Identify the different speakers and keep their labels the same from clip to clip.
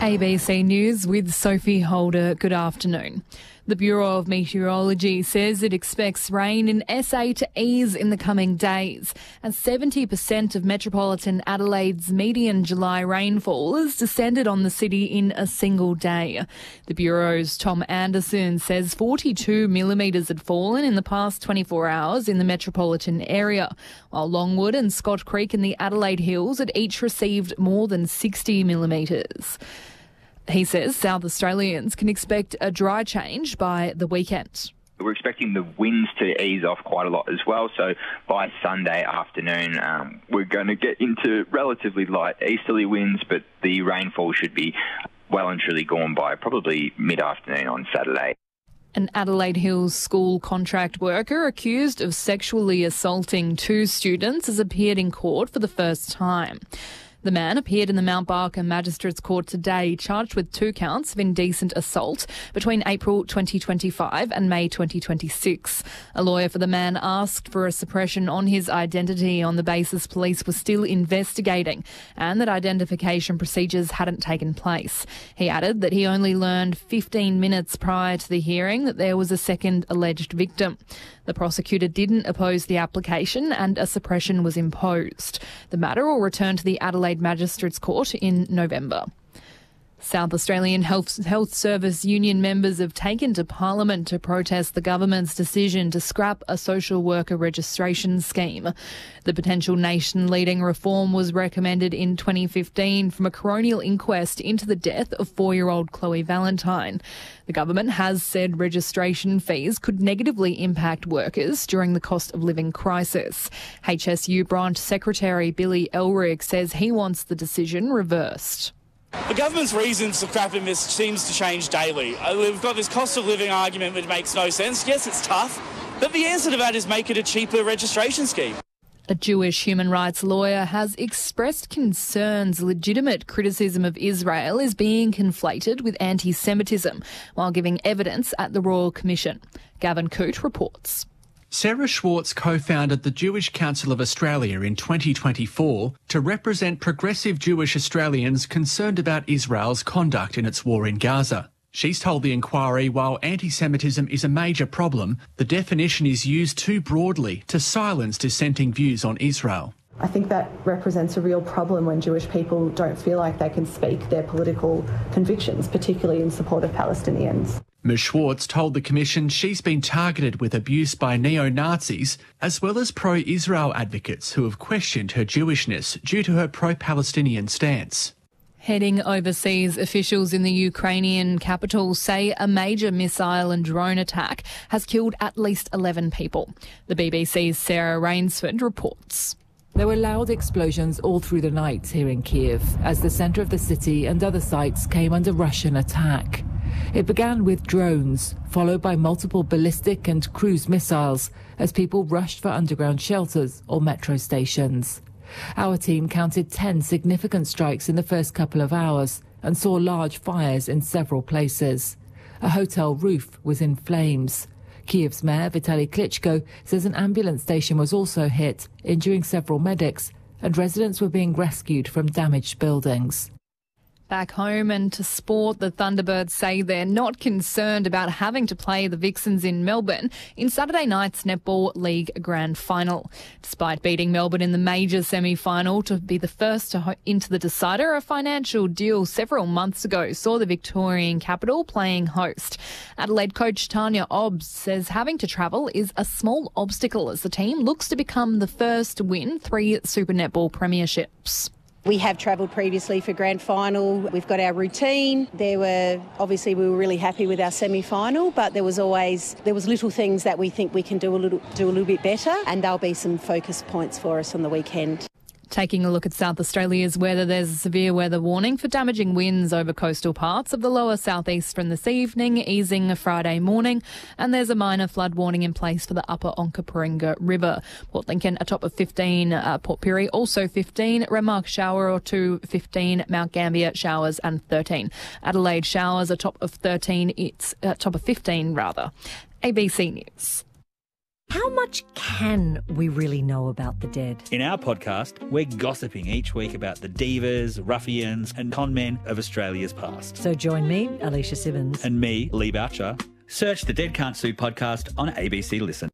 Speaker 1: ABC News with Sophie Holder. Good afternoon. The Bureau of Meteorology says it expects rain in SA to ease in the coming days, as 70% of metropolitan Adelaide's median July rainfall has descended on the city in a single day. The Bureau's Tom Anderson says 42 millimetres had fallen in the past 24 hours in the metropolitan area, while Longwood and Scott Creek in the Adelaide Hills had each received more than 60 millimetres. He says South Australians can expect a dry change by the weekend.
Speaker 2: We're expecting the winds to ease off quite a lot as well, so by Sunday afternoon we're going to get into relatively light easterly winds, but the rainfall should be well and truly gone by probably mid-afternoon on Saturday.
Speaker 1: An Adelaide Hills school contract worker accused of sexually assaulting two students has appeared in court for the first time. The man appeared in the Mount Barker Magistrates Court today, charged with 2 counts of indecent assault between April 2025 and May 2026. A lawyer for the man asked for a suppression on his identity on the basis police were still investigating and that identification procedures hadn't taken place. He added that he only learned 15 minutes prior to the hearing that there was a second alleged victim. The prosecutor didn't oppose the application and a suppression was imposed. The matter will return to the Adelaide Magistrates Court in November. South Australian Health Service Union members have taken to Parliament to protest the government's decision to scrap a social worker registration scheme. The potential nation-leading reform was recommended in 2015 from a coronial inquest into the death of 4-year-old Chloe Valentine. The government has said registration fees could negatively impact workers during the cost of living crisis. HSU branch secretary Billy Elrick says he wants the decision reversed.
Speaker 3: The government's reasons for scrapping this seems to change daily. We've got this cost of living argument which makes no sense. Yes, it's tough, but the answer to that is make it a cheaper registration scheme.
Speaker 1: A Jewish human rights lawyer has expressed concerns legitimate criticism of Israel is being conflated with anti-Semitism while giving evidence at the Royal Commission. Gavin Coote reports.
Speaker 4: Sarah Schwartz co-founded the Jewish Council of Australia in 2024 to represent progressive Jewish Australians concerned about Israel's conduct in its war in Gaza. She's told the inquiry while anti-Semitism is a major problem, the definition is used too broadly to silence dissenting views on Israel.
Speaker 5: I think that represents a real problem when Jewish people don't feel like they can speak their political convictions, particularly in support of Palestinians.
Speaker 4: Ms Schwartz told the Commission she's been targeted with abuse by neo-Nazis as well as pro-Israel advocates who have questioned her Jewishness due to her pro-Palestinian stance.
Speaker 1: Heading overseas, officials in the Ukrainian capital say a major missile and drone attack has killed at least 11 people. The BBC's Sarah Rainsford reports.
Speaker 6: There were loud explosions all through the night here in Kiev as the centre of the city and other sites came under Russian attack. It began with drones, followed by multiple ballistic and cruise missiles as people rushed for underground shelters or metro stations. Our team counted 10 significant strikes in the first couple of hours and saw large fires in several places. A hotel roof was in flames. Kiev's mayor, Vitaly Klitschko, says an ambulance station was also hit, injuring several medics, and residents were being rescued from damaged buildings.
Speaker 1: Back home and to sport, the Thunderbirds say they're not concerned about having to play the Vixens in Melbourne in Saturday night's Netball League Grand Final. Despite beating Melbourne in the major semi-final to be the first into the decider, a financial deal several months ago saw the Victorian capital playing host. Adelaide coach Tanya Obbs says having to travel is a small obstacle as the team looks to become the first to win 3 Super Netball premierships.
Speaker 7: We have travelled previously for grand final. We've got our routine. We were really happy with our semi-final, but there was little things that we think we can do a little bit better, and there'll be some focus points for us on the weekend.
Speaker 1: Taking a look at South Australia's weather, there's a severe weather warning for damaging winds over coastal parts of the lower southeast from this evening, easing Friday morning, and there's a minor flood warning in place for the upper Onkaparinga River. Port Lincoln atop of 15, Port Pirie also 15, Renmark shower or 2, 15, Mount Gambier showers and 13. Adelaide showers atop of 13, it's top of 15 rather. ABC News.
Speaker 8: How much can we really know about the dead?
Speaker 9: In our podcast, we're gossiping each week about the divas, ruffians and con men of Australia's past.
Speaker 8: So join me, Alicia Simmons.
Speaker 9: And me, Lee Boucher. Search the Dead Can't Sue podcast on ABC Listen.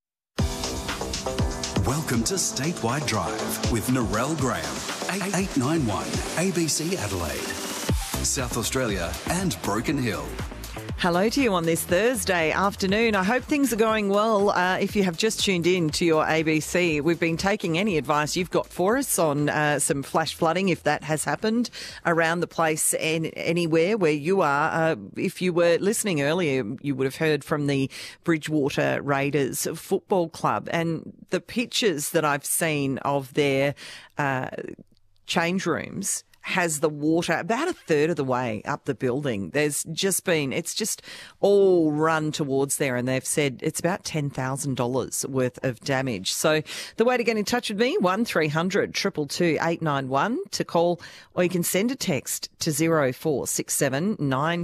Speaker 10: Welcome to Statewide Drive with Narelle Graham, 8891 ABC Adelaide, South Australia and Broken Hill.
Speaker 11: Hello to you on this Thursday afternoon. I hope things are going well. If you have just tuned in to your ABC, we've been taking any advice you've got for us on some flash flooding, if that has happened around the place and anywhere where you are. If you were listening earlier, you would have heard from the Bridgewater Raiders Football Club and the pictures that I've seen of their change rooms has the water about a third of the way up the building. It's just all run towards there, and they've said it's about $10,000 worth of damage. So the way to get in touch with me, 1300 222 891 to call, or you can send a text to 0467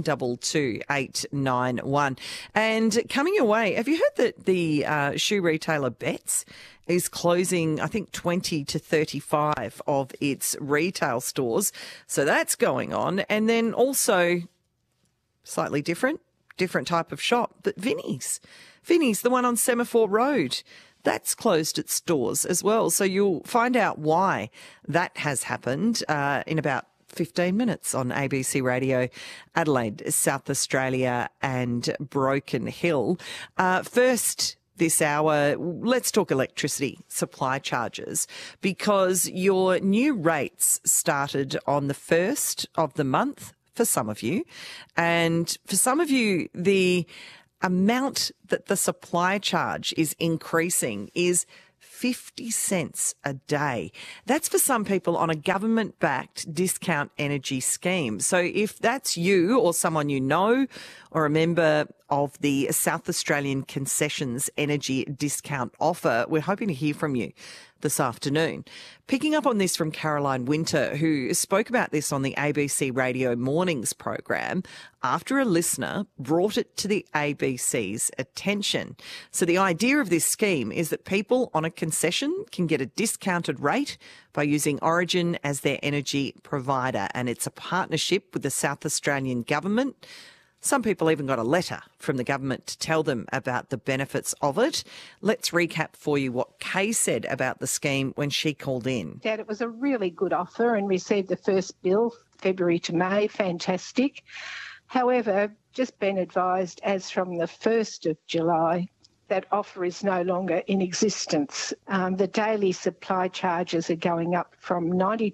Speaker 11: 922 891. And coming your way, have you heard that the shoe retailer Betts is closing, I think, 20 to 35 of its retail stores. So that's going on. And then also, slightly different type of shop, but Vinnie's, the one on Semaphore Road, that's closed its stores as well. So you'll find out why that has happened in about 15 minutes on ABC Radio Adelaide, South Australia and Broken Hill. First, this hour, let's talk electricity supply charges, because your new rates started on the 1st of the month for some of you. And for some of you, the amount that the supply charge is increasing is 50 cents a day. That's for some people on a government-backed discount energy scheme. So if that's you or someone you know or a member of the South Australian Concessions Energy Discount Offer, we're hoping to hear from you this afternoon. Picking up on this from Caroline Winter, who spoke about this on the ABC Radio Mornings program after a listener brought it to the ABC's attention. So the idea of this scheme is that people on a concession can get a discounted rate by using Origin as their energy provider, and it's a partnership with the South Australian government. Some people even got a letter from the government to tell them about the benefits of it. Let's recap for you what Kay said about the scheme when she called in.
Speaker 12: Dad, it was a really good offer and received the first bill February to May. Fantastic. However, just been advised as from the 1st of July, that offer is no longer in existence. The daily supply charges are going up from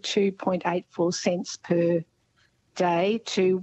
Speaker 12: 92.84 cents per day to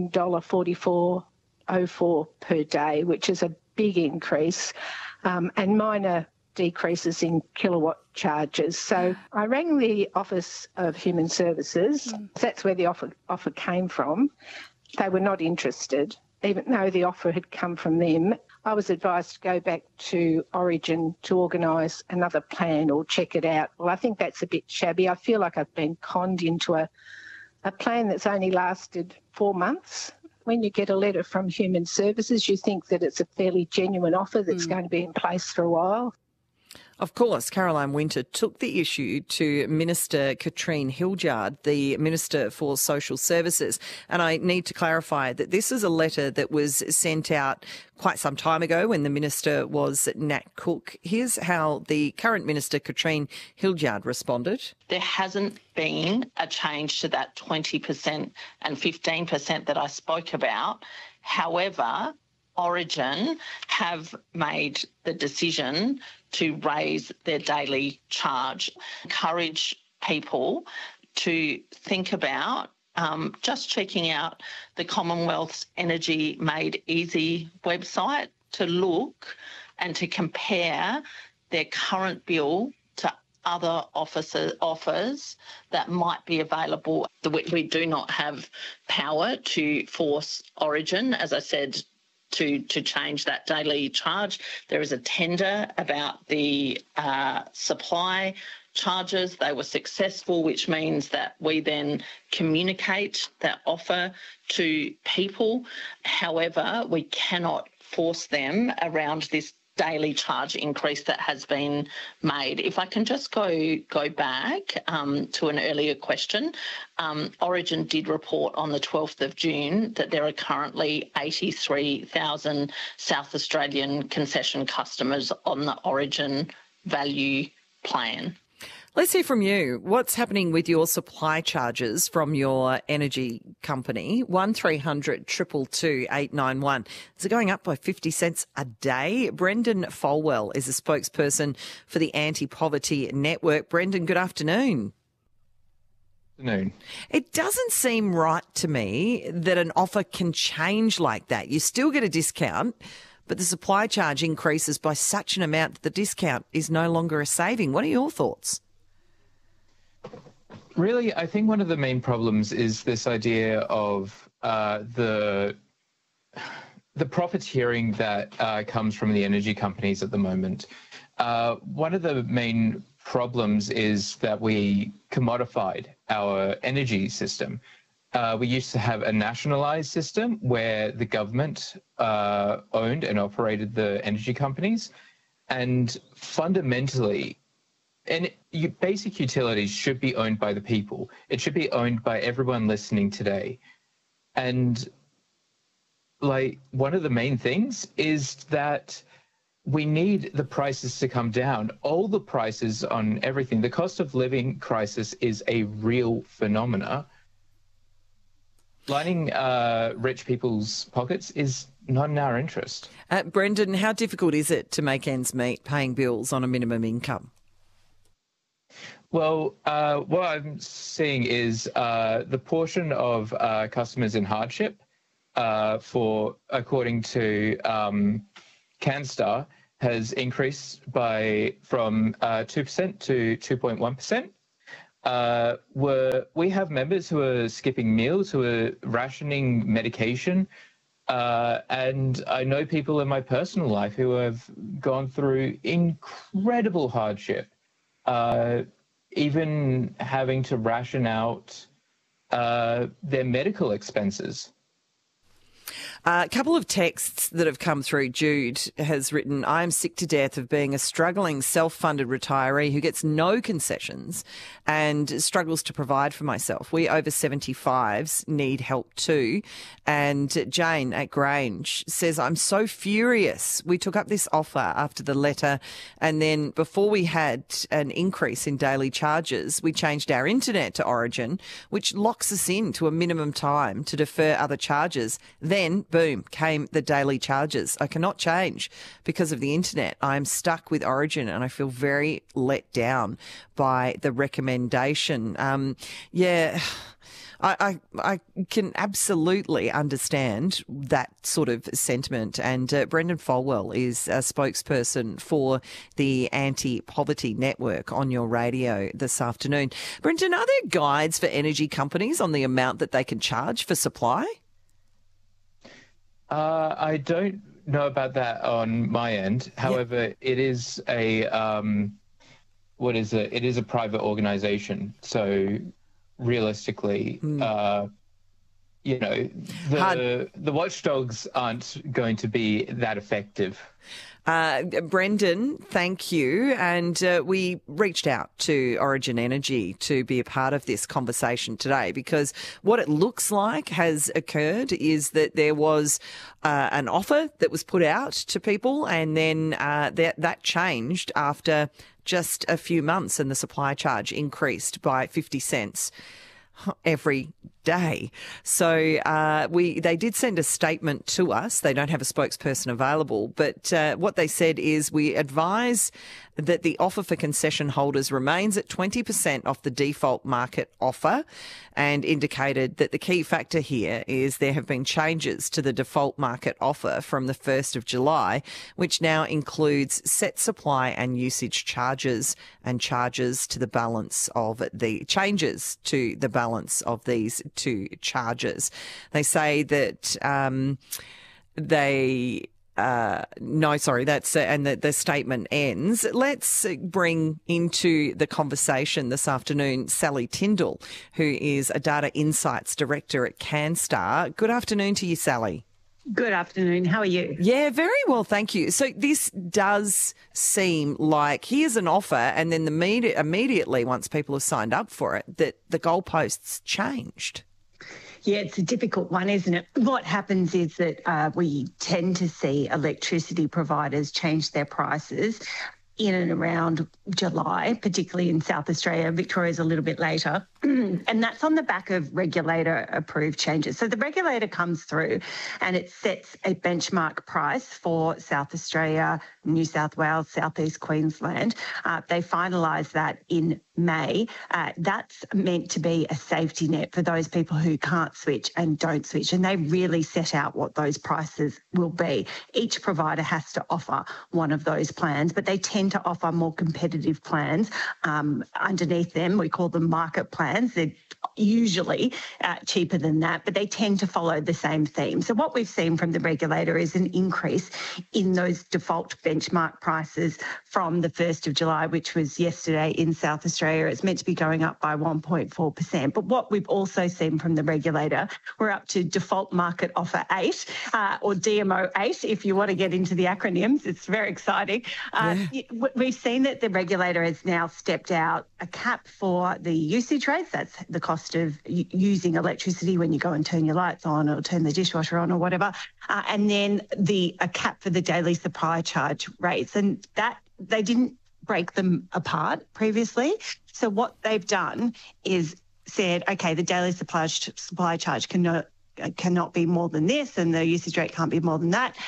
Speaker 12: $1.4404 per day, which is a big increase, and minor decreases in kilowatt charges. So I rang the Office of Human Services. That's where the offer came from. They were not interested, even though the offer had come from them. I was advised to go back to Origin to organise another plan or check it out. Well, I think that's a bit shabby. I feel like I've been conned into a plan that's only lasted 4 months. When you get a letter from Human Services, you think that it's a fairly genuine offer that's going to be in place for a while.
Speaker 11: Of course, Caroline Winter took the issue to Minister Katrine Hildyard, the Minister for Social Services. And I need to clarify that this is a letter that was sent out quite some time ago when the Minister was Nat Cook. Here's how the current Minister, Katrine Hildyard, responded.
Speaker 13: There hasn't been a change to that 20% and 15% that I spoke about. However, Origin have made the decision to raise their daily charge. Encourage people to think about just checking out the Commonwealth's Energy Made Easy website to look and to compare their current bill to other offers that might be available. We do not have power to force Origin, as I said, to change that daily charge. There is a tender about the supply charges. They were successful, which means that we then communicate that offer to people. However, we cannot force them around this daily charge increase that has been made. If I can just go back to an earlier question, Origin did report on the 12th of June that there are currently 83,000 South Australian concession customers on the Origin value plan.
Speaker 11: Let's hear from you. What's happening with your supply charges from your energy company? 1300 222 891. Is it going up by 50 cents a day? Brendan Folwell is a spokesperson for the Anti-Poverty Network. Brendan, good afternoon.
Speaker 14: Afternoon.
Speaker 11: It doesn't seem right to me that an offer can change like that. You still get a discount, but the supply charge increases by such an amount that the discount is no longer a saving. What are your thoughts?
Speaker 14: Really, I think one of the main problems is this idea of the profiteering that comes from the energy companies at the moment. One of the main problems is that we commodified our energy system. We used to have a nationalised system where the government owned and operated the energy companies, and fundamentally, basic utilities should be owned by the people. It should be owned by everyone listening today. And one of the main things is that we need the prices to come down. All the prices on everything, the cost of living crisis is a real phenomena. Lining rich people's pockets is not in our interest.
Speaker 11: Brendan, how difficult is it to make ends meet paying bills on a minimum income?
Speaker 14: Well, what I'm seeing is the portion of customers in hardship according to CanStar, has increased from 2% to 2.1%. We have members who are skipping meals, who are rationing medication, and I know people in my personal life who have gone through incredible hardship. Even having to ration out their medical expenses.
Speaker 11: A couple of texts that have come through. Jude has written, I am sick to death of being a struggling self-funded retiree who gets no concessions and struggles to provide for myself. We over 75s need help too. And Jane at Grange says, I'm so furious. We took up this offer after the letter, and then before we had an increase in daily charges, we changed our internet to Origin, which locks us in to a minimum time to defer other charges. Then, boom, came the daily charges. I cannot change because of the internet. I'm stuck with Origin and I feel very let down by the recommendation. I can absolutely understand that sort of sentiment. And Brendan Folwell is a spokesperson for the Anti-Poverty Network on your radio this afternoon. Brendan, are there guides for energy companies on the amount that they can charge for supply?
Speaker 14: I don't know about that on my end. However, it is a it is a private organisation. So realistically, the watchdogs aren't going to be that effective.
Speaker 11: Brendan, thank you. And we reached out to Origin Energy to be a part of this conversation today, because what it looks like has occurred is that there was an offer that was put out to people, and then that changed after just a few months, and the supply charge increased by 50 cents every day. So they did send a statement to us. They don't have a spokesperson available, but what they said is, we advise that the offer for concession holders remains at 20% off the default market offer, and indicated that the key factor here is there have been changes to the default market offer from the 1st of July, which now includes set supply and usage charges and changes to the balance of these two charges. They say that and the statement ends. Let's bring into the conversation this afternoon Sally Tyndall, who is a Data Insights Director at CanStar. Good afternoon to you, Sally.
Speaker 15: Good afternoon. How are you?
Speaker 11: Yeah, very well, thank you. So this does seem like here's an offer, and then immediately once people have signed up for it, that the goalposts changed.
Speaker 15: Yeah, it's a difficult one, isn't it? What happens is that we tend to see electricity providers change their prices in and around July, particularly in South Australia. Victoria's a little bit later. And that's on the back of regulator-approved changes. So the regulator comes through and it sets a benchmark price for South Australia, New South Wales, Southeast Queensland. They finalise that in May. That's meant to be a safety net for those people who can't switch and don't switch. And they really set out what those prices will be. Each provider has to offer one of those plans, but they tend to offer more competitive plans underneath them. We call them market plans. They're usually cheaper than that, but they tend to follow the same theme. So what we've seen from the regulator is an increase in those default benchmark prices from the 1st of July, which was yesterday in South Australia. It's meant to be going up by 1.4%. But what we've also seen from the regulator, we're up to default market offer 8, or DMO 8, if you want to get into the acronyms. It's very exciting. We've seen that the regulator has now stepped out a cap for the usage rates. That's the cost of using electricity when you go and turn your lights on or turn the dishwasher on or whatever. And then a cap for the daily supply charge rates. And that they didn't break them apart previously. So what they've done is said, okay, the daily supply charge cannot be more than this, and the usage rate can't be more than that.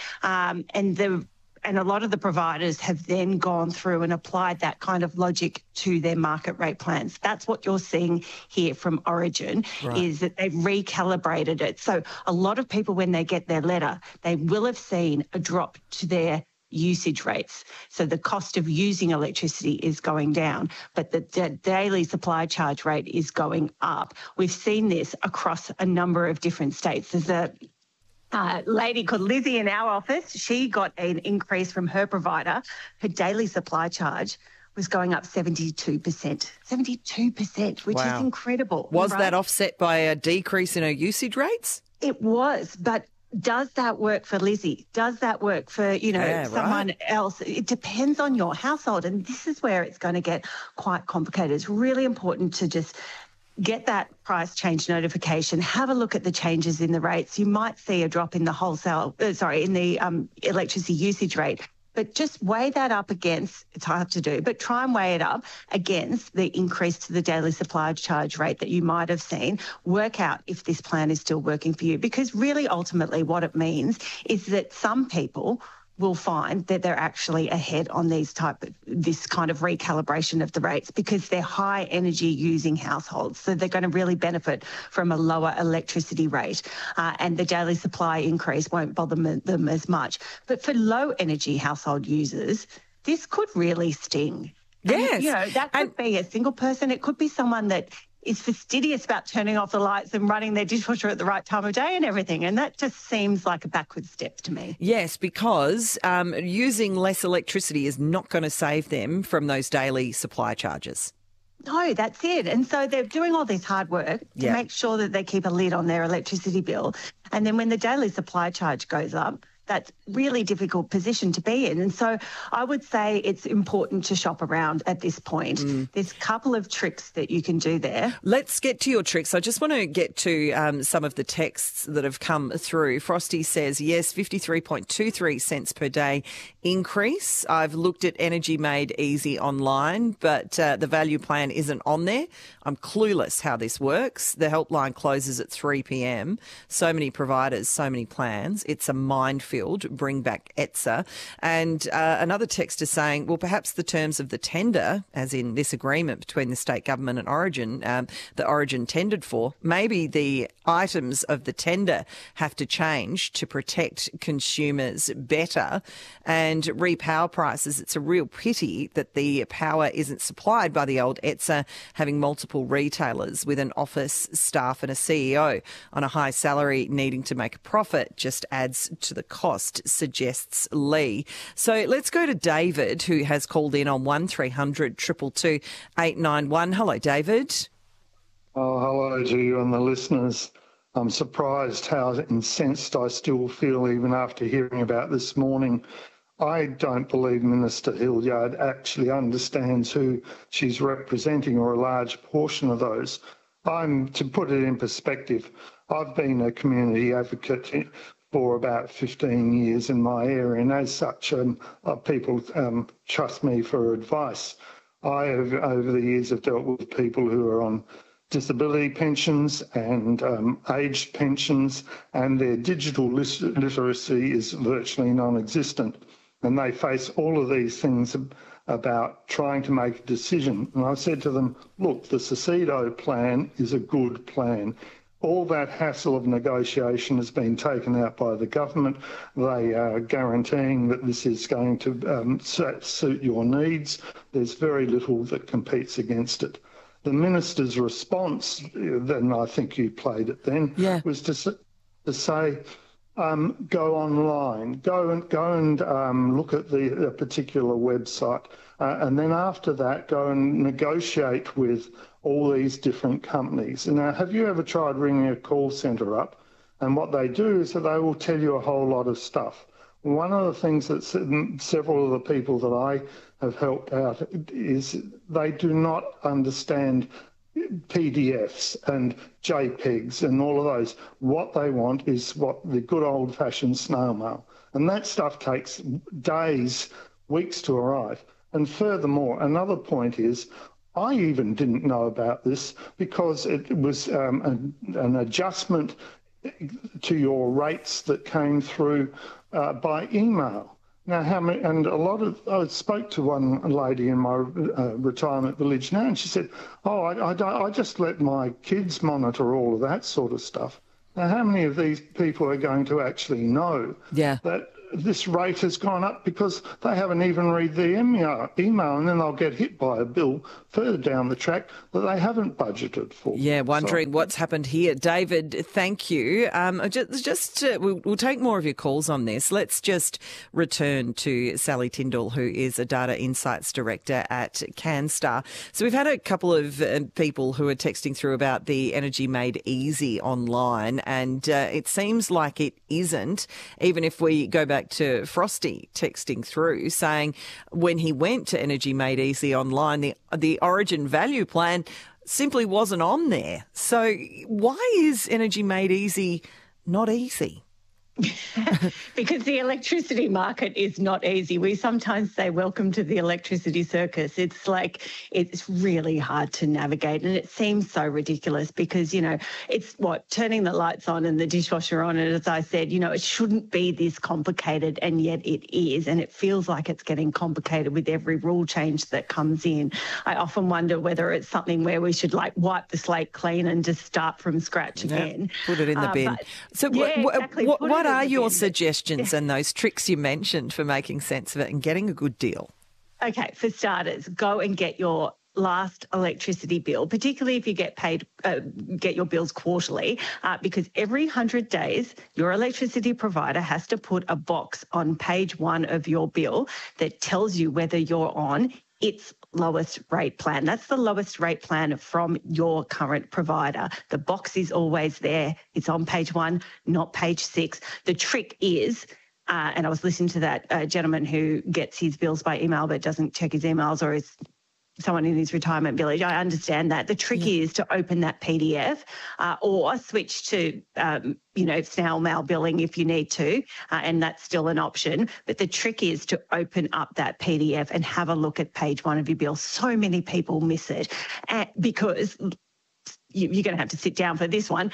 Speaker 15: And a lot of the providers have then gone through and applied that kind of logic to their market rate plans. That's what you're seeing here from Origin, is that they've recalibrated it. So a lot of people, when they get their letter, they will have seen a drop to their usage rates. So the cost of using electricity is going down, but the daily supply charge rate is going up. We've seen this across a number of different states. There's a lady called Lizzie in our office. She got an increase from her provider. Her daily supply charge was going up 72%. 72%, which is incredible.
Speaker 11: Was that offset by a decrease in her usage rates?
Speaker 15: It was, but does that work for Lizzie? Does that work for, someone else? It depends on your household, and this is where it's going to get quite complicated. It's really important to just get that price change notification, have a look at the changes in the rates. You might see a drop in the electricity usage rate, but just weigh that up against, it's hard to do, but try and weigh it up against the increase to the daily supply charge rate that you might have seen. Work out if this plan is still working for you, because really ultimately what it means is that some people will find that they're actually ahead on this kind of recalibration of the rates, because they're high energy using households. So they're going to really benefit from a lower electricity rate, and the daily supply increase won't bother them as much. But for low energy household users, this could really sting.
Speaker 11: Yes.
Speaker 15: And, that could be a single person. It could be someone that is fastidious about turning off the lights and running their dishwasher at the right time of day and everything. And that just seems like a backward step to me.
Speaker 11: Yes, because using less electricity is not going to save them from those daily supply charges.
Speaker 15: No, that's it. And so they're doing all this hard work to make sure that they keep a lid on their electricity bill. And then when the daily supply charge goes up, that's a really difficult position to be in. And so I would say it's important to shop around at this point. There's a couple of tricks that you can do there.
Speaker 11: Let's get to your tricks. I just want to get to some of the texts that have come through. Frosty says, yes, 53.23 cents per day increase. I've looked at Energy Made Easy online, but the value plan isn't on there. I'm clueless how this works. The helpline closes at 3 p.m. So many providers, so many plans. It's a minefield. Bring back ETSA. And another text is saying, well, perhaps the terms of the tender, as in this agreement between the state government and Origin, that Origin tendered for, maybe the items of the tender have to change to protect consumers better and repower prices. It's a real pity that the power isn't supplied by the old ETSA, having multiple retailers with an office, staff and a CEO on a high salary needing to make a profit just adds to the cost, suggests Lee. So let's go to David, who has called in on 1300 222 891. Hello, David.
Speaker 16: Oh, hello to you and the listeners. I'm surprised how incensed I still feel even after hearing about this morning. I don't believe Minister Hilliard actually understands who she's representing, or a large portion of those. To put it in perspective, I've been a community advocate for about 15 years in my area, and as such, people trust me for advice. I have, over the years, have dealt with people who are on disability pensions and aged pensions, and their digital literacy is virtually non-existent. And they face all of these things about trying to make a decision. And I said to them, look, the CECEDO plan is a good plan. All that hassle of negotiation has been taken out by the government. They are guaranteeing that this is going to suit your needs. There's very little that competes against it. The minister's response, then I think you played it then, was to say, go online, go and look at the particular website, and then after that, go and negotiate with all these different companies. Now, have you ever tried ringing a call centre up? And what they do is that they will tell you a whole lot of stuff. One of the things that several of the people that I have helped out is they do not understand PDFs and JPEGs and all of those. What they want is what the good old-fashioned snail mail. And that stuff takes days, weeks to arrive. And furthermore, another point is, I even didn't know about this because it was an adjustment to your rates that came through by email. Now, I spoke to one lady in my retirement village now, and she said, oh, I just let my kids monitor all of that sort of stuff. Now, how many of these people are going to actually know that this rate has gone up because they haven't even read the email, and then they'll get hit by a bill further down the track that they haven't budgeted for.
Speaker 11: Yeah, wondering what's happened here. David, thank you. We'll take more of your calls on this. Let's just return to Sally Tyndall, who is a Data Insights Director at CanStar. So we've had a couple of people who are texting through about the Energy Made Easy online, and it seems like it isn't, even if we go back to Frosty texting through saying when he went to Energy Made Easy online, the Origin value plan simply wasn't on there. So why is Energy Made Easy not easy?
Speaker 15: Because the electricity market is not easy. We sometimes say welcome to the electricity circus. It's like, it's really hard to navigate, and it seems so ridiculous because, it's turning the lights on and the dishwasher on, and as I said, it shouldn't be this complicated, and yet it is, and it feels like it's getting complicated with every rule change that comes in. I often wonder whether it's something where we should wipe the slate clean and just start from scratch again.
Speaker 11: Put it in the bin.
Speaker 15: Exactly.
Speaker 11: What are your suggestions and those tricks you mentioned for making sense of it and getting a good deal?
Speaker 15: Okay, for starters, go and get your last electricity bill, particularly if you get your bills quarterly, because every 100 days, your electricity provider has to put a box on page 1 of your bill that tells you whether you're on its lowest rate plan. That's the lowest rate plan from your current provider. The box is always there. It's on page 1, not page 6. The trick is, and I was listening to that gentleman who gets his bills by email but doesn't check his emails, or is someone in his retirement village. I understand that. The trick is to open that PDF or switch to, snail mail billing if you need to, and that's still an option. But the trick is to open up that PDF and have a look at page 1 of your bill. So many people miss it because you're going to have to sit down for this one.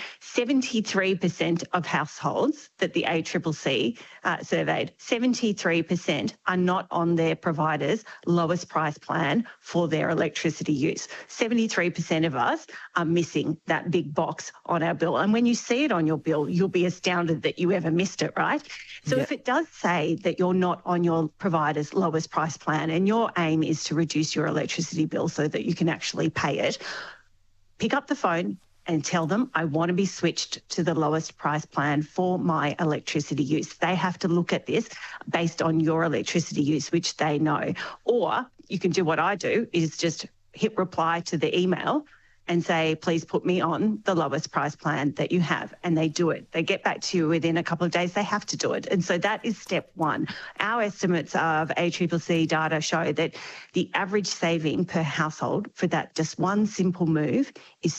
Speaker 15: 73% of households that the ACCC surveyed, 73% are not on their provider's lowest price plan for their electricity use. 73% of us are missing that big box on our bill. And when you see it on your bill, you'll be astounded that you ever missed it, right? So if it does say that you're not on your provider's lowest price plan and your aim is to reduce your electricity bill so that you can actually pay it, pick up the phone and tell them, I want to be switched to the lowest price plan for my electricity use. They have to look at this based on your electricity use, which they know. Or you can do what I do, is just hit reply to the email and say, please put me on the lowest price plan that you have. And they do it. They get back to you within a couple of days. They have to do it. And so that is step one. Our estimates of ACCC data show that the average saving per household for that just one simple move is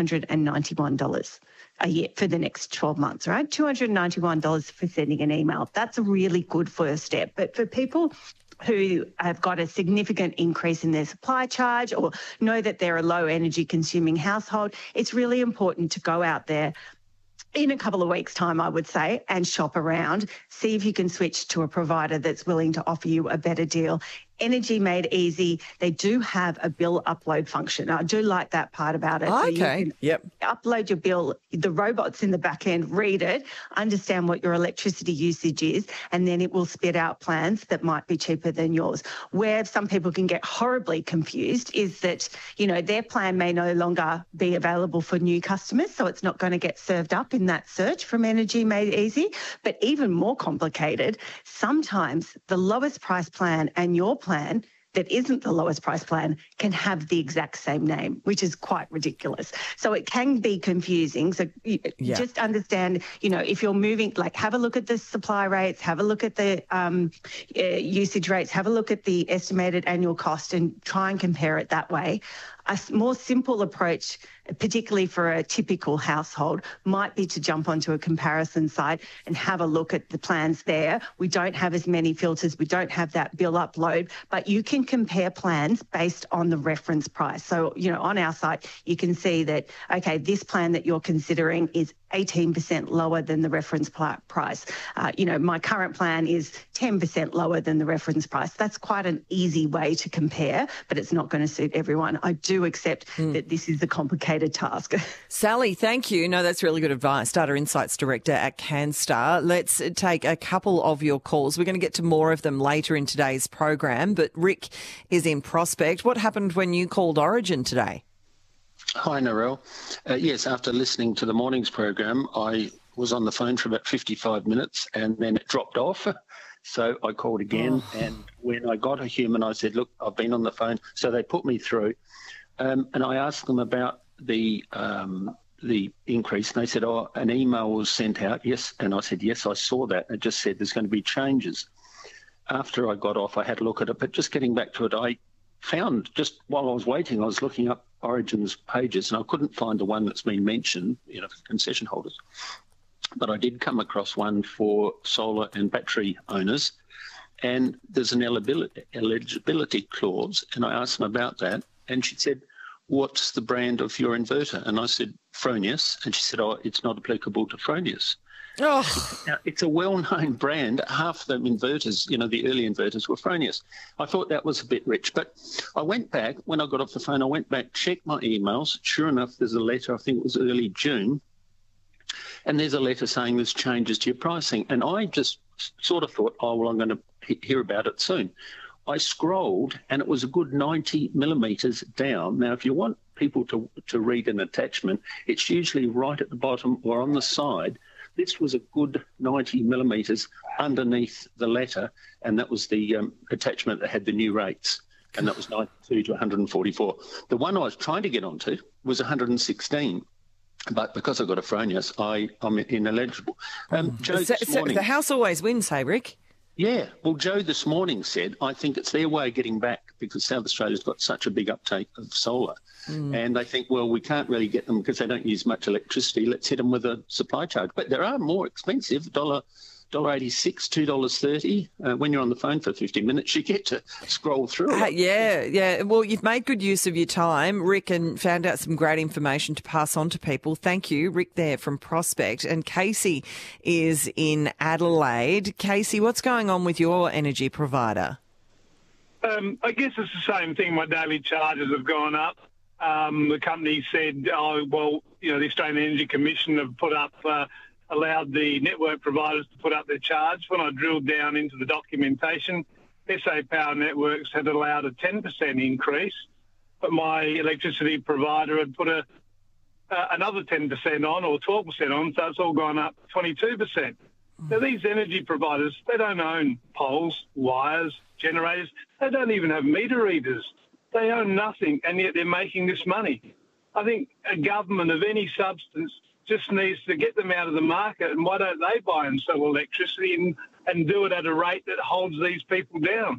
Speaker 15: $291 a year for the next 12 months, right? $291 for sending an email. That's a really good first step. But for people who have got a significant increase in their supply charge or know that they're a low energy consuming household, it's really important to go out there in a couple of weeks' time, I would say, and shop around, see if you can switch to a provider that's willing to offer you a better deal. Energy Made Easy, they do have a bill upload function. I do like that part about it.
Speaker 11: Okay,
Speaker 15: yep. Upload your bill, the robots in the back end read it, understand what your electricity usage is, and then it will spit out plans that might be cheaper than yours. Where some people can get horribly confused is that, you know, their plan may no longer be available for new customers, so it's not going to get served up in that search from Energy Made Easy. But even more complicated, sometimes the lowest price plan and your plan that isn't the lowest price plan can have the exact same name, which is quite ridiculous. So it can be confusing. So just understand, you know, if you're moving, like have a look at the supply rates, have a look at the usage rates, have a look at the estimated annual cost and try and compare it that way. A more simple approach, particularly for a typical household, might be to jump onto a comparison site and have a look at the plans there. We don't have as many filters. We don't have that bill upload, but you can compare plans based on the reference price. So, you know, on our site, you can see that, okay, this plan that you're considering is 18% lower than the reference price. You know, my current plan is 10% lower than the reference price. That's quite an easy way to compare, but it's not going to suit everyone. I do accept that this is a complicated task.
Speaker 11: Sally, thank you. No, that's really good advice. Data Insights Director at Canstar. Let's take a couple of your calls. We're going to get to more of them later in today's program, but Rick is in Prospect. What happened when you called Origin today?
Speaker 17: Hi, Narelle. Yes, after listening to the morning's program, I was on the phone for about 55 minutes and then it dropped off. So I called again, and when I got a human, I said, look, I've been on the phone. So they put me through, and I asked them about the increase, and they said, oh, an email was sent out. Yes, and I said, yes, I saw that. It just said there's going to be changes. After I got off, I had a look at it, but just getting back to it, I found, just while I was waiting, I was looking up Origin's pages, and I couldn't find the one that's been mentioned, you know, for concession holders. But I did come across one for solar and battery owners, and there's an eligibility clause, and I asked them about that, and she said, what's the brand of your inverter? And I said, Fronius, and she said, oh, it's not applicable to Fronius. Oh. Now, it's a well-known brand. Half the inverters, you know, the early inverters were Fronius. I thought that was a bit rich, but I went back, when I got off the phone, I went back, checked my emails. Sure enough, there's a letter, I think it was early June, and there's a letter saying there's changes to your pricing. And I just sort of thought, oh, well, I'm going to hear about it soon. I scrolled, and it was a good 90 millimetres down. Now, if you want people to read an attachment, it's usually right at the bottom or on the side. This was a good 90 millimetres underneath the letter, and that was the attachment that had the new rates, and that was 92 to 144. The one I was trying to get onto was 116, but because I got a Fronius, I'm ineligible. Joe, this morning,
Speaker 11: the house always wins, hey, Rick?
Speaker 17: Yeah. Well, Joe this morning said, I think it's their way of getting back because South Australia's got such a big uptake of solar. And they think, well, we can't really get them because they don't use much electricity. Let's hit them with a supply charge. But there are more expensive, $1.86, $2.30. When you're on the phone for 50 minutes, you get to scroll through it.
Speaker 11: Yeah. Well, you've made good use of your time, Rick, and found out some great information to pass on to people. Thank you, Rick there from Prospect. And Casey is in Adelaide. Casey, what's going on with your energy provider?
Speaker 18: I guess it's the same thing. My daily charges have gone up. The company said, oh, well, you know, the Australian Energy Commission have put up, allowed the network providers to put up their charge. When I drilled down into the documentation, SA Power Networks had allowed a 10% increase, but my electricity provider had put another 10% on or 12% on, so it's all gone up 22%. Now, these energy providers, they don't own poles, wires, generators. They don't even have meter readers. They own nothing, and yet they're making this money. I think a government of any substance just needs to get them out of the market, and why don't they buy and sell electricity and do it at a rate that holds these people down?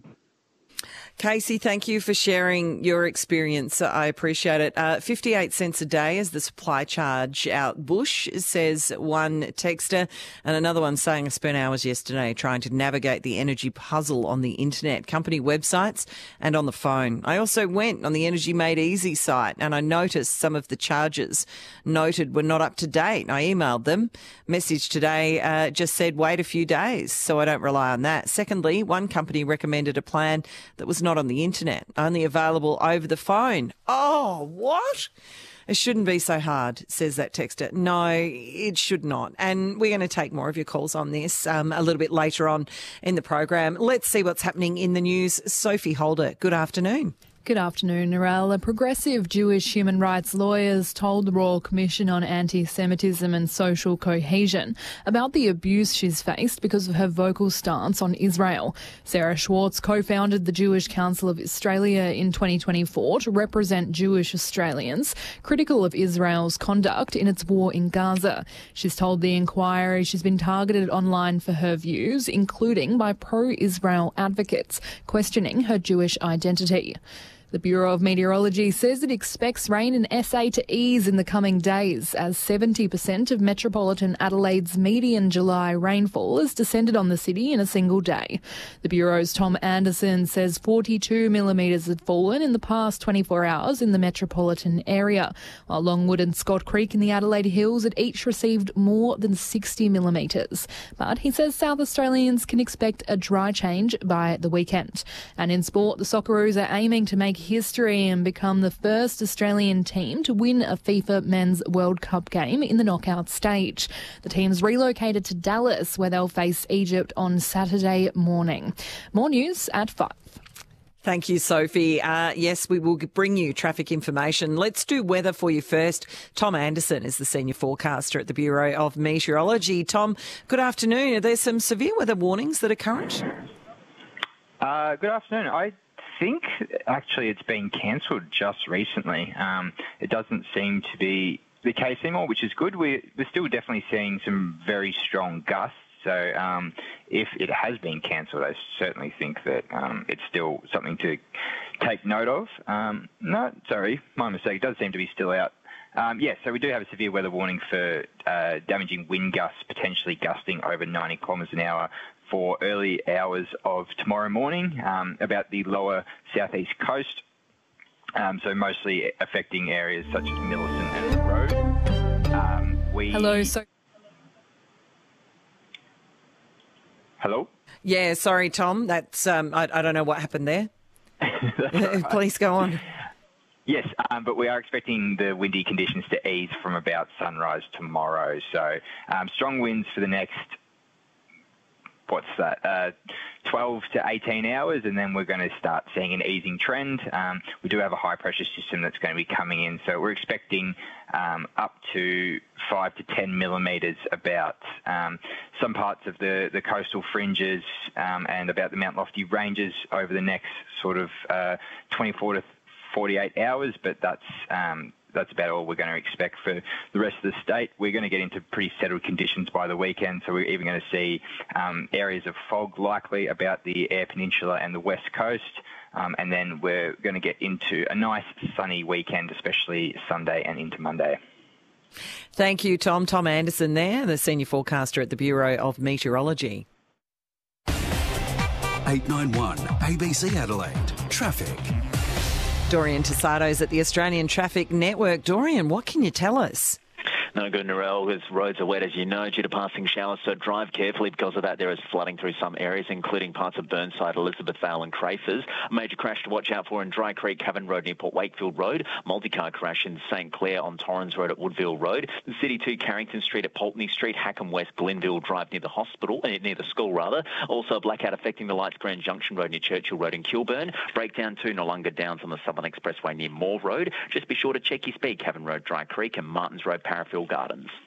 Speaker 11: Casey, thank you for sharing your experience. I appreciate it. 58 cents a day is the supply charge out bush, says one texter, and another one saying I spent hours yesterday trying to navigate the energy puzzle on the internet, company websites and on the phone. I also went on the Energy Made Easy site and I noticed some of the charges noted were not up to date. I emailed them. Message today just said wait a few days, so I don't rely on that. Secondly, one company recommended a plan that was not on the internet, only available over the phone. Oh, what? It shouldn't be so hard, says that texter. No, it should not. And we're going to take more of your calls on this a little bit later on in the program. Let's see what's happening in the news. Sophie Holder, good afternoon.
Speaker 1: Good afternoon, Narelle. A progressive Jewish human rights lawyers told the Royal Commission on Anti-Semitism and Social Cohesion about the abuse she's faced because of her vocal stance on Israel. Sarah Schwartz co-founded the Jewish Council of Australia in 2024 to represent Jewish Australians critical of Israel's conduct in its war in Gaza. She's told the inquiry she's been targeted online for her views, including by pro-Israel advocates questioning her Jewish identity. The Bureau of Meteorology says it expects rain in SA to ease in the coming days as 70% of metropolitan Adelaide's median July rainfall has descended on the city in a single day. The Bureau's Tom Anderson says 42 millimetres had fallen in the past 24 hours in the metropolitan area, while Longwood and Scott Creek in the Adelaide Hills had each received more than 60 millimetres. But he says South Australians can expect a dry change by the weekend. And in sport, the Socceroos are aiming to make history and become the first Australian team to win a FIFA Men's World Cup game in the knockout stage. The team's relocated to Dallas, where they'll face Egypt on Saturday morning. More news at 5.
Speaker 11: Thank you, Sophie. Yes, we will bring you traffic information. Let's do weather for you first. Tom Anderson is the senior forecaster at the Bureau of Meteorology. Tom, good afternoon. Are there some severe weather warnings that are current?
Speaker 2: Good afternoon. I think actually it's been cancelled just recently. It doesn't seem to be the case anymore, which is good. We're still definitely seeing some very strong gusts. So if it has been cancelled, I certainly think that it's still something to take note of. No, sorry, my mistake. It does seem to be still out. Yes, so we do have a severe weather warning for damaging wind gusts, potentially gusting over 90 kilometres an hour for early hours of tomorrow morning about the lower southeast coast, so mostly affecting areas such as Millicent and the Road. Hello?
Speaker 11: Yeah, sorry, Tom. That's I don't know what happened there. Please go on.
Speaker 2: Yes, but we are expecting the windy conditions to ease from about sunrise tomorrow. So strong winds for the next 12 to 18 hours, and then we're going to start seeing an easing trend. We do have a high-pressure system that's going to be coming in, so we're expecting up to 5 to 10 millimetres about some parts of the coastal fringes and about the Mount Lofty ranges over the next sort of 24 to 48 hours, but that's about all we're going to expect for the rest of the state. We're going to get into pretty settled conditions by the weekend, so we're even going to see areas of fog likely about the Eyre Peninsula and the west coast, and then we're going to get into a nice sunny weekend, especially Sunday and into Monday.
Speaker 11: Thank you, Tom. Tom Anderson there, the senior forecaster at the Bureau of Meteorology.
Speaker 10: 891 ABC Adelaide. Traffic.
Speaker 11: Dorian Tasado's at the Australian Traffic Network. Dorian, what can you tell us?
Speaker 19: No good, Narelle, as roads are wet, as you know, due to passing showers, so drive carefully. Because of that, there is flooding through some areas, including parts of Burnside, Elizabeth Vale and Crafers. A major crash to watch out for in Dry Creek, Cavan Road near Port Wakefield Road. Multi-car crash in St Clair on Torrens Road at Woodville Road. The City 2, Carrington Street at Pulteney Street. Hackham West, Glenville Drive near the hospital, near the school rather. Also a blackout affecting the Lights Grand Junction Road near Churchill Road in Kilburn. Breakdown 2, Nollunga Downs on the Southern Expressway near Moore Road. Just be sure to check your speed, Cavan Road, Dry Creek and Martins Road, Parafield Gardens.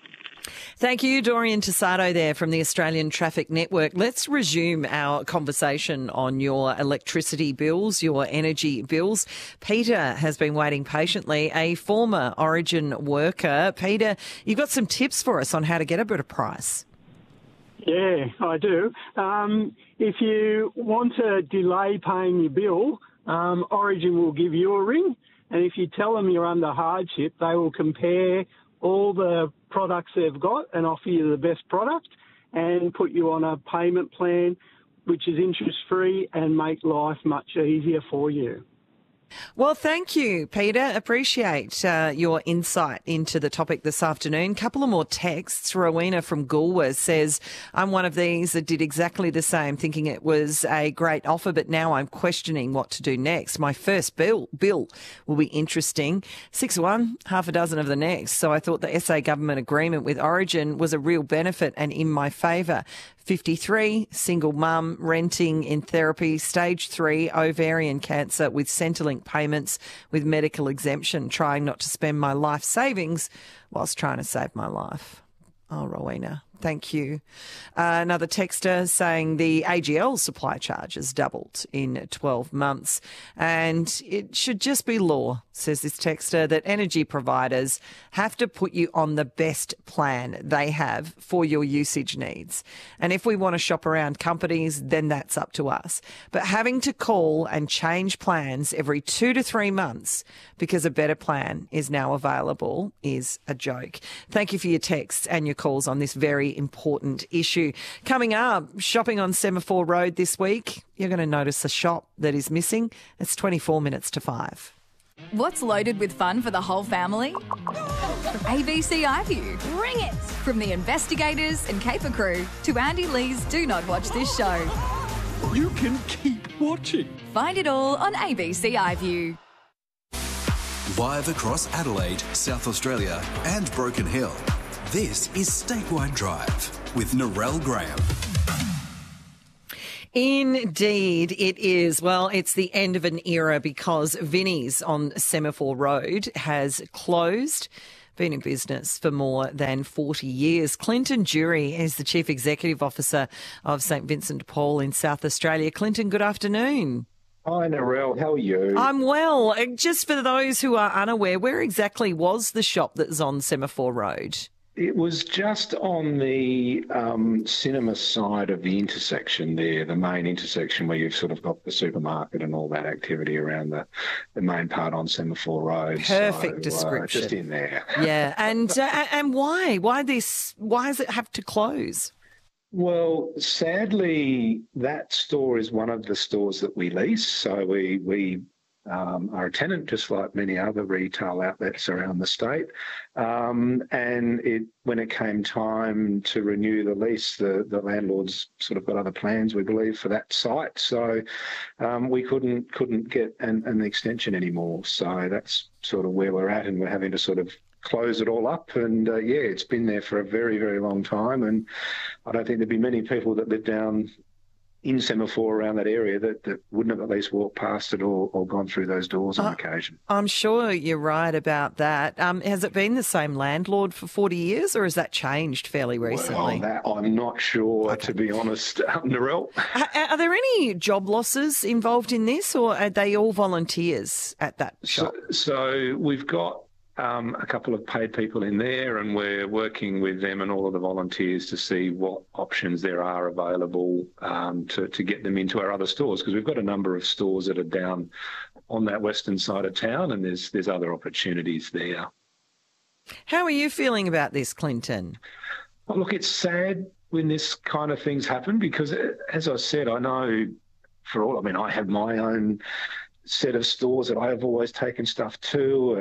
Speaker 11: Thank you, Dorian Tassado there from the Australian Traffic Network. Let's resume our conversation on your electricity bills, your energy bills. Peter has been waiting patiently, a former Origin worker. Peter, you've got some tips for us on how to get a better price.
Speaker 20: Yeah, I do. If you want to delay paying your bill, Origin will give you a ring, and if you tell them you're under hardship, they will compare all the products they've got and offer you the best product and put you on a payment plan which is interest-free and make life much easier for you.
Speaker 11: Well, thank you, Peter. Appreciate your insight into the topic this afternoon. Couple of more texts. Rowena from Goolwa says, I'm one of these that did exactly the same, thinking it was a great offer, but now I'm questioning what to do next. My first bill will be interesting. 6 of one, half a dozen of the next. So I thought the SA government agreement with Origin was a real benefit and in my favour. 53, single mum, renting in therapy, stage 3, ovarian cancer with Centrelink payments with medical exemption, trying not to spend my life savings whilst trying to save my life. Oh, Rowena, thank you. Another texter saying the AGL supply charges doubled in 12 months and it should just be law, says this texter, that energy providers have to put you on the best plan they have for your usage needs. And if we want to shop around companies, then that's up to us. But having to call and change plans every 2 to 3 months because a better plan is now available is a joke. Thank you for your texts and your calls on this very important issue. Coming up, shopping on Semaphore Road this week, you're going to notice a shop that is missing. It's 24 minutes to 5.
Speaker 21: What's loaded with fun for the whole family? ABC iView. Bring it! From the investigators and caper crew to Andy Lee's Do Not Watch This Show.
Speaker 10: You can keep watching.
Speaker 21: Find it all on ABC iView.
Speaker 10: Live across Adelaide, South Australia and Broken Hill. This is Statewide Drive with Narelle Graham.
Speaker 11: Indeed, it is. Well, it's the end of an era because Vinnie's on Semaphore Road has closed. Been in business for more than 40 years. Clinton Jury is the Chief Executive Officer of St Vincent de Paul in South Australia. Clinton, good afternoon.
Speaker 22: Hi, Narelle. How are you?
Speaker 11: I'm well. Just for those who are unaware, where exactly was the shop that's on Semaphore Road?
Speaker 22: It was just on the cinema side of the intersection there, the main intersection where you've sort of got the supermarket and all that activity around the main part on Semaphore Road.
Speaker 11: Perfect description.
Speaker 22: Just in there.
Speaker 11: Yeah, and why? Why does it have to close?
Speaker 22: Well, sadly, that store is one of the stores that we lease. So we are a tenant, just like many other retail outlets around the state. And when it came time to renew the lease, the landlords sort of got other plans, we believe, for that site. So we couldn't get an extension anymore. So that's sort of where we're at, and we're having to sort of close it all up. And it's been there for a very, very long time. And I don't think there'd be many people that live down in Semaphore around that area that wouldn't have at least walked past it or gone through those doors on occasion.
Speaker 11: I'm sure you're right about that. Has it been the same landlord for 40 years or has that changed fairly recently?
Speaker 22: Well, that I'm not sure, to be honest, Narelle.
Speaker 11: Are there any job losses involved in this or are they all volunteers at that shop?
Speaker 22: So we've got a couple of paid people in there, and we're working with them and all of the volunteers to see what options there are available to get them into our other stores, because we've got a number of stores that are down on that western side of town, and there's other opportunities there.
Speaker 11: How are you feeling about this, Clinton?
Speaker 22: Well, look, it's sad when this kind of things happen because, as I said, I know I have my own set of stores that I have always taken stuff to,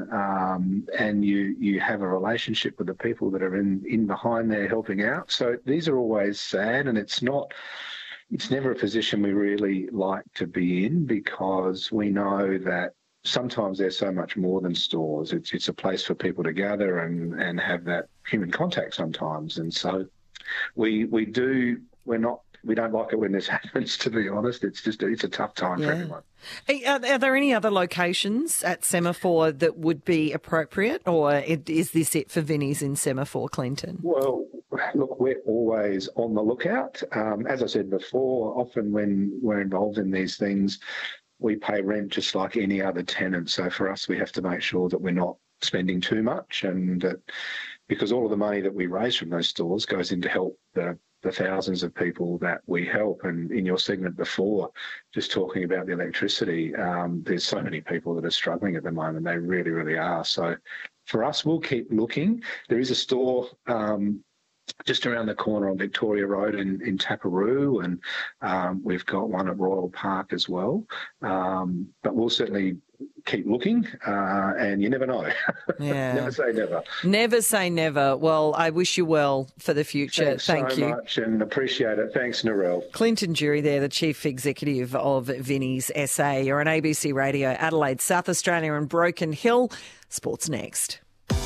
Speaker 22: and you have a relationship with the people that are in behind there helping out. So these are always sad, and it's never a position we really like to be in, because we know that sometimes they're so much more than stores. It's a place for people to gather and have that human contact sometimes. And so we're not we don't like it when this happens, to be honest. It's a tough time for everyone.
Speaker 11: Are there any other locations at Semaphore that would be appropriate, or is this it for Vinnie's in Semaphore, Clinton?
Speaker 22: Well, look, we're always on the lookout. As I said before, often when we're involved in these things, we pay rent just like any other tenant. So for us, we have to make sure that we're not spending too much, and that because all of the money that we raise from those stores goes in to help the thousands of people that we help. And in your segment before, just talking about the electricity, there's so many people that are struggling at the moment. They really, really are. So for us, we'll keep looking. There is a store just around the corner on Victoria Road in Taparoo, and we've got one at Royal Park as well. But we'll certainly keep looking, and you never know.
Speaker 11: Yeah.
Speaker 22: Never say never.
Speaker 11: Never say never. Well, I wish you well for the future.
Speaker 22: Thank you so much, and appreciate it. Thanks, Narelle.
Speaker 11: Clinton Jury there, the Chief Executive of Vinnie's SA. You're on ABC Radio, Adelaide, South Australia and Broken Hill. Sports next.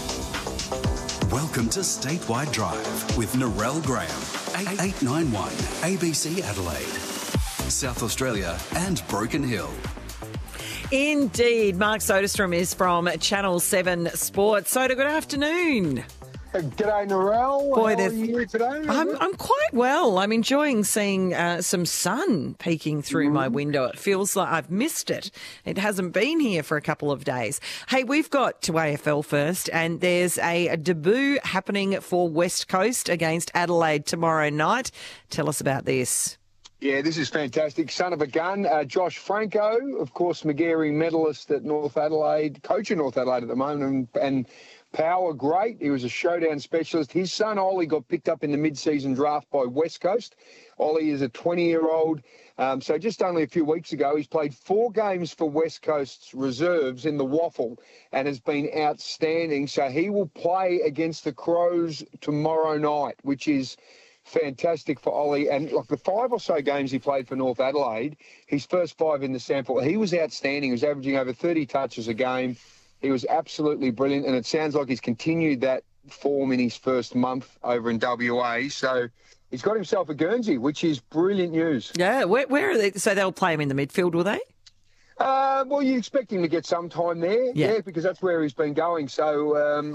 Speaker 10: Welcome to Statewide Drive with Narelle Graham, 891 ABC Adelaide, South Australia and Broken Hill.
Speaker 11: Indeed. Mark Soderstrom is from Channel 7 Sports. Soder, good afternoon.
Speaker 3: G'day, Narelle. How are you today?
Speaker 11: I'm quite well. I'm enjoying seeing some sun peeking through my window. It feels like I've missed it. It hasn't been here for a couple of days. Hey, we've got to AFL first, and there's a debut happening for West Coast against Adelaide tomorrow night. Tell us about this.
Speaker 3: Yeah, this is fantastic. Son of a gun, Josh Franco, of course, Magarey medalist at North Adelaide, coach in North Adelaide at the moment, and power great. He was a showdown specialist. His son, Ollie, got picked up in the mid-season draft by West Coast. Ollie is a 20-year-old. So just only a few weeks ago, he's played 4 games for West Coast's reserves in the Waffle and has been outstanding. So he will play against the Crows tomorrow night, which is fantastic for Ollie. And like the 5 or so games he played for North Adelaide, his first 5 in the sample, he was outstanding. He was averaging over 30 touches a game. He was absolutely brilliant, and it sounds like he's continued that form in his first month over in WA. So he's got himself a Guernsey, which is brilliant news.
Speaker 11: Yeah, where are they? So they'll play him in the midfield, will they?
Speaker 3: Well, you expect him to get some time there, yeah, because that's where he's been going. So,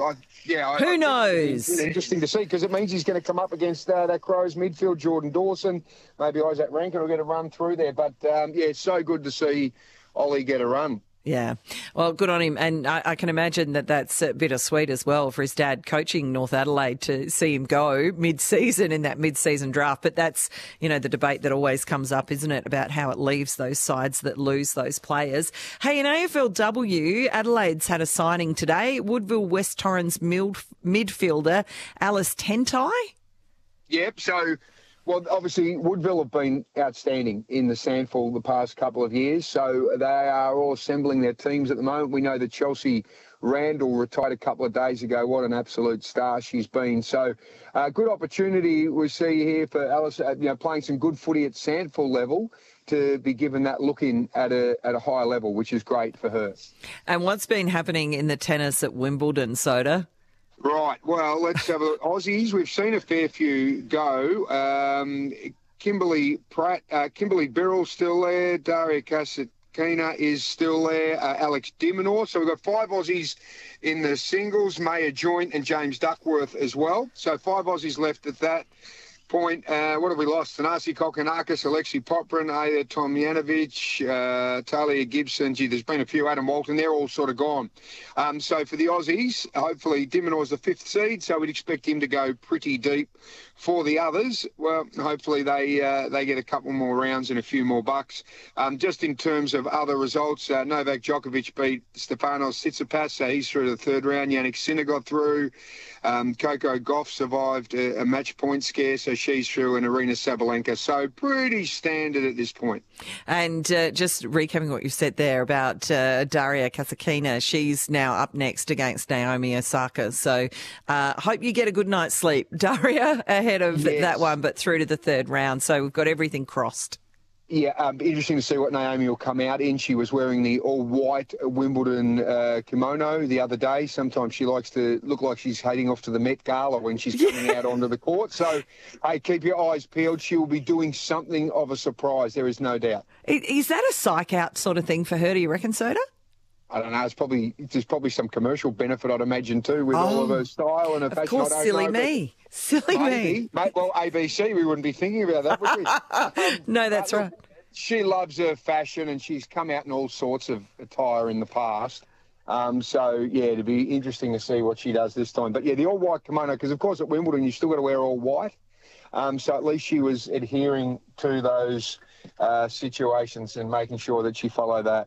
Speaker 11: who knows?
Speaker 3: It's interesting to see, because it means he's going to come up against that Crows midfield, Jordan Dawson, maybe Isaac Rankin will get a run through there. But, it's so good to see Ollie get a run.
Speaker 11: Yeah. Well, good on him. And I can imagine that that's bittersweet as well for his dad coaching North Adelaide to see him go mid-season in that mid-season draft. But that's, the debate that always comes up, isn't it, about how it leaves those sides that lose those players. Hey, in AFLW, Adelaide's had a signing today. Woodville West Torrens midfielder Alice Tentai.
Speaker 3: Yep. So, well, obviously, Woodville have been outstanding in the SANFL the past couple of years, so they are all assembling their teams at the moment. We know that Chelsea Randall retired a couple of days ago. What an absolute star she's been. So, good opportunity we see here for Alice, playing some good footy at SANFL level, to be given that look in at a higher level, which is great for her.
Speaker 11: And what's been happening in the tennis at Wimbledon, Soda?
Speaker 3: Right. Well, let's have a look. Aussies, we've seen a fair few go. Kimberly Pratt, Kimberly Birrell still there. Daria Kasatkina is still there. Alex Diminor. So we've got 5 Aussies in the singles, Maya Joint and James Duckworth as well. So 5 Aussies left at that point. What have we lost? Thanasi Kokonakis, Alexei Poprin, Aya Tomjanovic, Talia Gibson. Gee, there's been a few. Adam Walton. They're all sort of gone. So for the Aussies, hopefully Diminor's the 5th seed, so we'd expect him to go pretty deep. For the others, well, hopefully they get a couple more rounds and a few more bucks. Just in terms of other results, Novak Djokovic beat Stefanos Tsitsipas, so he's through to the 3rd round. Yannick Sinner got through. Coco Gauff survived a match point scare, so she's through, and Arina Sabalenka. So pretty standard at this point.
Speaker 11: And just recapping what you said there about Daria Kasatkina, she's now up next against Naomi Osaka. So hope you get a good night's sleep, Daria, ahead of that one, but through to the 3rd round. So we've got everything crossed.
Speaker 3: Yeah, interesting to see what Naomi will come out in. She was wearing the all-white Wimbledon kimono the other day. Sometimes she likes to look like she's heading off to the Met Gala when she's coming out onto the court. So, hey, keep your eyes peeled. She will be doing something of a surprise, there is no doubt.
Speaker 11: Is that a psych-out sort of thing for her, do you reckon, Soda?
Speaker 3: I don't know. There's probably some commercial benefit, I'd imagine, too, with all of her style and her fashion.
Speaker 11: Of course, silly me. Silly me.
Speaker 3: Mate, well, ABC, we wouldn't be thinking about that, would we?
Speaker 11: No, that's right.
Speaker 3: She loves her fashion, and she's come out in all sorts of attire in the past. So, yeah, it'd be interesting to see what she does this time. But, yeah, the all-white kimono, because, of course, at Wimbledon, you still got to wear all white. So at least she was adhering to those situations and making sure that she followed that.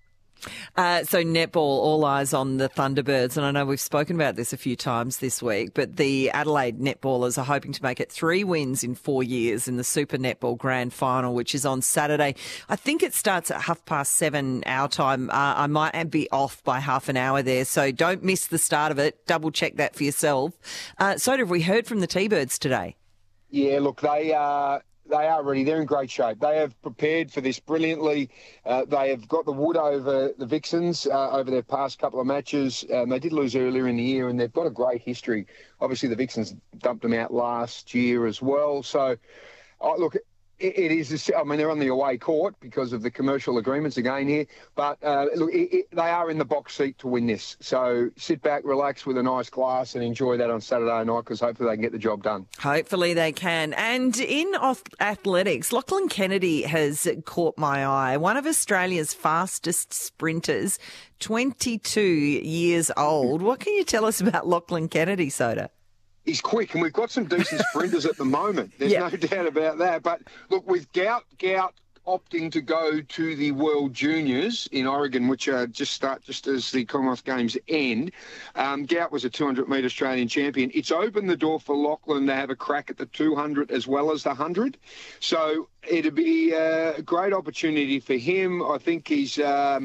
Speaker 11: So netball, all eyes on the Thunderbirds, and I know we've spoken about this a few times this week, but the Adelaide netballers are hoping to make it 3 wins in 4 years in the Super Netball Grand Final, which is on Saturday. I think it starts at 7:30 our time. I might be off by half an hour there, so don't miss the start of it. Double check that for yourself. So have we heard from the T-Birds today?
Speaker 3: Yeah, look, they are ready. They're in great shape. They have prepared for this brilliantly. They have got the wood over the Vixens over their past couple of matches. They did lose earlier in the year, and they've got a great history. Obviously, the Vixens dumped them out last year as well. So, look, it is. I mean, they're on the away court because of the commercial agreements again here. But look, they are in the box seat to win this. So sit back, relax with a nice glass, and enjoy that on Saturday night because hopefully they can get the job done.
Speaker 11: Hopefully they can. And in athletics, Lachlan Kennedy has caught my eye. One of Australia's fastest sprinters, 22 years old. What can you tell us about Lachlan Kennedy, Soda?
Speaker 3: He's quick, and we've got some decent sprinters at the moment. There's no doubt about that. But look, with Gout opting to go to the World Juniors in Oregon, which just as the Commonwealth Games end, Gout was a 200-metre Australian champion. It's opened the door for Lachlan to have a crack at the 200 as well as the 100. So it'd be a great opportunity for him. I think he's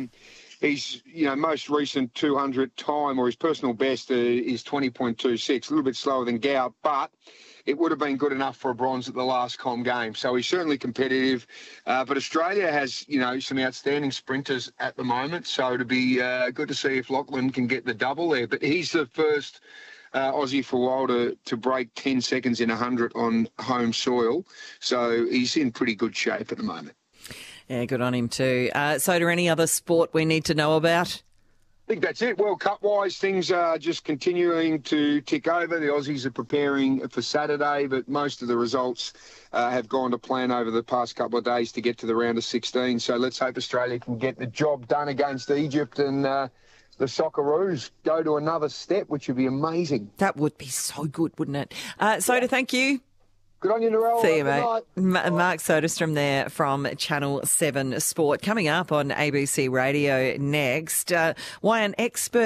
Speaker 3: most recent 200 time, or his personal best, is 20.26, a little bit slower than Gout, but it would have been good enough for a bronze at the last Com game. So he's certainly competitive. But Australia has, some outstanding sprinters at the moment. So it'd be good to see if Lachlan can get the double there. But he's the first Aussie for a while to break 10 seconds in 100 on home soil. So he's in pretty good shape at the moment.
Speaker 11: Yeah, good on him too. So, do any other sport we need to know about?
Speaker 3: I think that's it. World Cup-wise, things are just continuing to tick over. The Aussies are preparing for Saturday, but most of the results have gone to plan over the past couple of days to get to the round of 16. So let's hope Australia can get the job done against Egypt and the Socceroos go to another step, which would be amazing.
Speaker 11: That would be so good, wouldn't it? Soda, thank you.
Speaker 3: Good on you, Narelle.
Speaker 11: See you, mate. Mark Soderstrom there from Channel 7 Sport. Coming up on ABC Radio next, why an expert